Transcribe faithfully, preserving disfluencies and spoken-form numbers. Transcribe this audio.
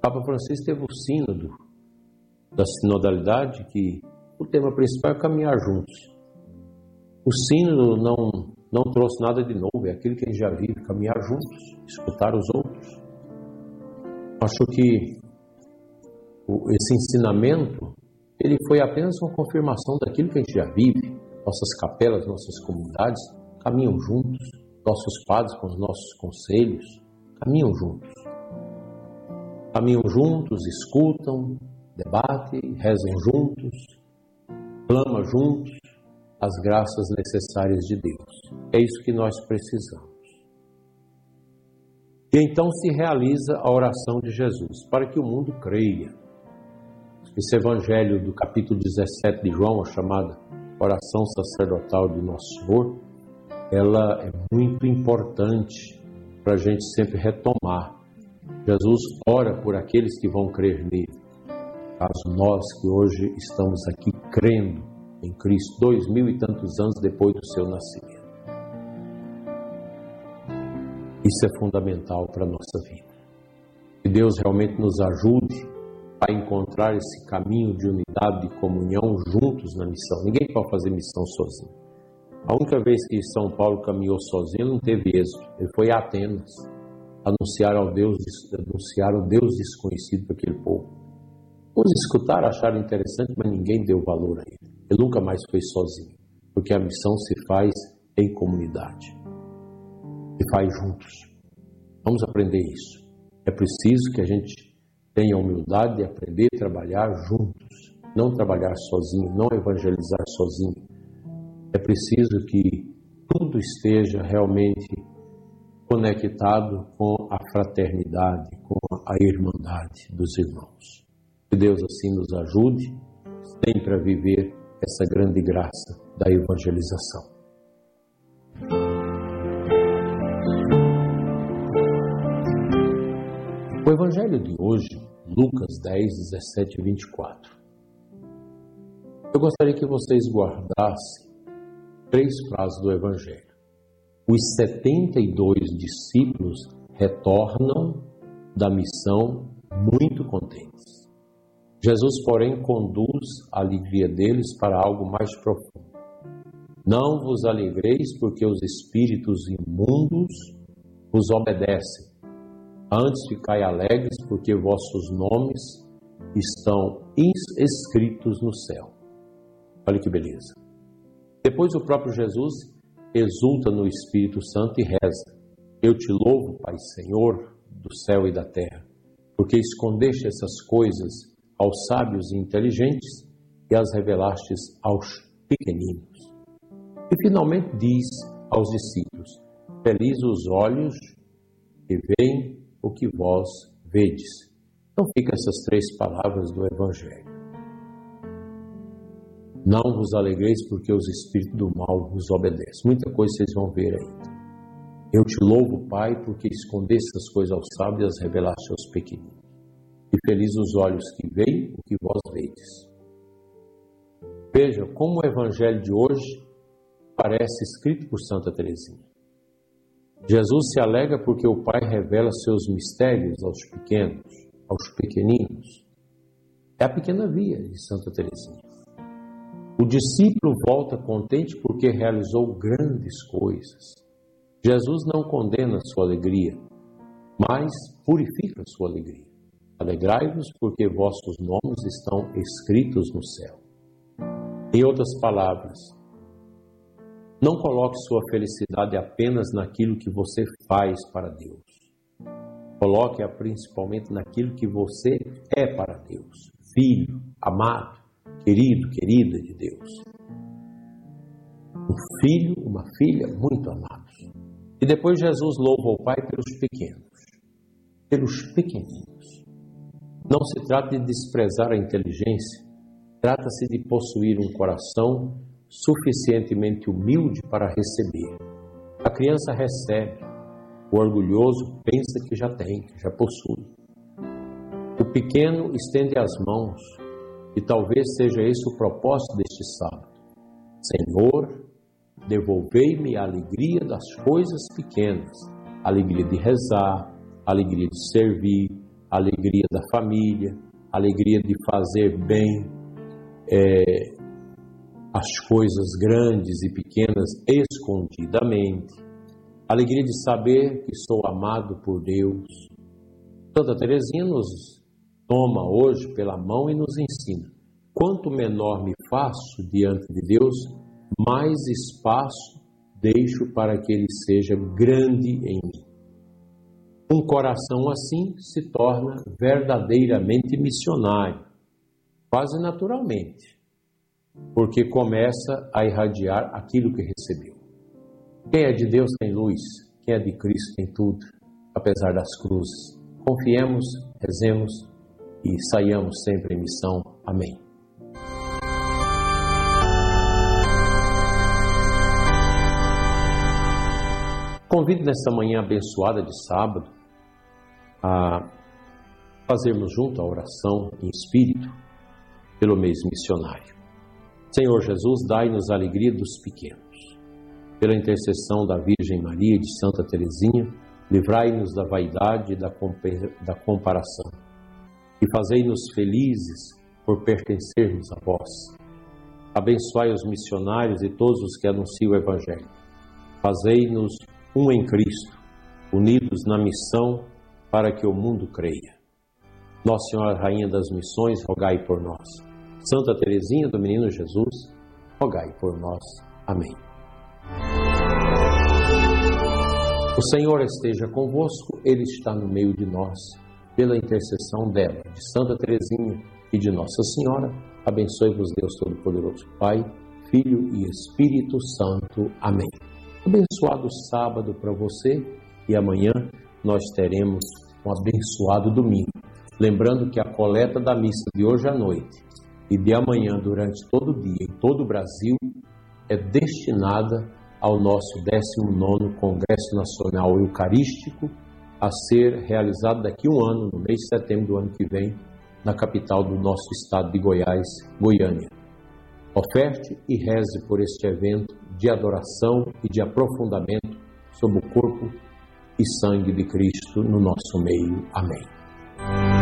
Papa Francisco teve o sínodo da sinodalidade, que o tema principal é caminhar juntos. O sínodo não, não trouxe nada de novo, é aquilo que a gente já vive, caminhar juntos, escutar os outros. Acho que esse ensinamento, ele foi apenas uma confirmação daquilo que a gente já vive. Nossas capelas, nossas comunidades caminham juntos, nossos padres com os nossos conselhos caminham juntos. Caminham juntos, escutam, debatem, rezam juntos, clamam juntos as graças necessárias de Deus. É isso que nós precisamos. E então se realiza a oração de Jesus, para que o mundo creia. Esse evangelho do capítulo dezessete de João, a chamada oração sacerdotal de Nosso Senhor, ela é muito importante para a gente sempre retomar. Jesus ora por aqueles que vão crer nele. Caso nós que hoje estamos aqui crendo em Cristo, dois mil e tantos anos depois do seu nascimento. Isso é fundamental para a nossa vida. Que Deus realmente nos ajude a encontrar esse caminho de unidade, de comunhão juntos na missão. Ninguém pode fazer missão sozinho. A única vez que São Paulo caminhou sozinho não teve êxito. Ele foi a Atenas anunciar ao Deus, anunciar o Deus desconhecido para aquele povo. Uns escutaram, acharam interessante, mas ninguém deu valor a ele. Ele nunca mais foi sozinho, porque a missão se faz em comunidade. Se faz juntos. Vamos aprender isso. É preciso que a gente tenha a humildade de aprender a trabalhar juntos. Não trabalhar sozinho, não evangelizar sozinho. É preciso que tudo esteja realmente conectado com a fraternidade, com a irmandade dos irmãos. Que Deus assim nos ajude sempre a viver essa grande graça da evangelização. O evangelho de hoje, Lucas dez, dezessete e vinte e quatro. Eu gostaria que vocês guardassem três frases do evangelho. Os setenta e dois discípulos retornam da missão muito contentes. Jesus, porém, conduz a alegria deles para algo mais profundo. Não vos alegreis porque os espíritos imundos vos obedecem. Antes ficai alegres porque vossos nomes estão escritos no céu. Olha que beleza. Depois o próprio Jesus exulta no Espírito Santo e reza: Eu te louvo, Pai Senhor do céu e da terra, porque escondeste essas coisas aos sábios e inteligentes e as revelastes aos pequeninos. E finalmente diz aos discípulos: Felizes os olhos que veem o que vós vedes. Então ficam essas três palavras do Evangelho. Não vos alegreis porque os espíritos do mal vos obedecem. Muita coisa vocês vão ver ainda. Eu te louvo, Pai, porque escondeste essas coisas aos sábios e as revelaste aos pequeninos. E felizes os olhos que veem o que vós vedes. Veja como o Evangelho de hoje parece escrito por Santa Teresinha. Jesus se alegra porque o Pai revela seus mistérios aos pequenos, aos pequeninos. É a pequena via de Santa Teresinha. O discípulo volta contente porque realizou grandes coisas. Jesus não condena a sua alegria, mas purifica a sua alegria. Alegrai-vos porque vossos nomes estão escritos no céu. Em outras palavras, não coloque sua felicidade apenas naquilo que você faz para Deus. Coloque-a principalmente naquilo que você é para Deus. Filho, amado, querido, querida de Deus. Um filho, uma filha muito amados. E depois Jesus louva o Pai pelos pequenos. Pelos pequeninos. Não se trata de desprezar a inteligência. Trata-se de possuir um coração suficientemente humilde para receber. A criança recebe, o orgulhoso pensa que já tem, que já possui. O pequeno estende as mãos, e talvez seja esse o propósito deste sábado. Senhor, devolvei-me a alegria das coisas pequenas, a alegria de rezar, a alegria de servir, a a alegria da família, a alegria de fazer bem é, as coisas grandes e pequenas escondidamente, a alegria de saber que sou amado por Deus. Santa Teresinha nos toma hoje pela mão e nos ensina: quanto menor me faço diante de Deus, mais espaço deixo para que Ele seja grande em mim. Um coração assim se torna verdadeiramente missionário, quase naturalmente, porque começa a irradiar aquilo que recebeu. Quem é de Deus tem luz, quem é de Cristo tem tudo, apesar das cruzes. Confiemos, rezemos e saiamos sempre em missão. Amém. Convido nesta manhã abençoada de sábado a fazermos junto a oração em espírito pelo mês missionário. Senhor Jesus, dai-nos a alegria dos pequenos. Pela intercessão da Virgem Maria e de Santa Teresinha, livrai-nos da vaidade e da, da comparação. E fazei-nos felizes por pertencermos a vós. Abençoai os missionários e todos os que anunciam o Evangelho. Fazei-nos um em Cristo, unidos na missão para que o mundo creia. Nossa Senhora Rainha das Missões, rogai por nós. Santa Teresinha do Menino Jesus, rogai por nós. Amém. O Senhor esteja convosco, Ele está no meio de nós. Pela intercessão dela, de Santa Teresinha e de Nossa Senhora, abençoe-vos Deus Todo-Poderoso, Pai, Filho e Espírito Santo. Amém. Abençoado sábado para você e amanhã nós teremos um abençoado domingo. Lembrando que a coleta da missa de hoje à noite e de amanhã durante todo o dia em todo o Brasil é destinada ao nosso décimo nono Congresso Nacional Eucarístico a ser realizado daqui a um ano, no mês de setembro do ano que vem, na capital do nosso estado de Goiás, Goiânia. Oferte e reze por este evento de adoração e de aprofundamento sobre o corpo e sangue de Cristo no nosso meio. Amém.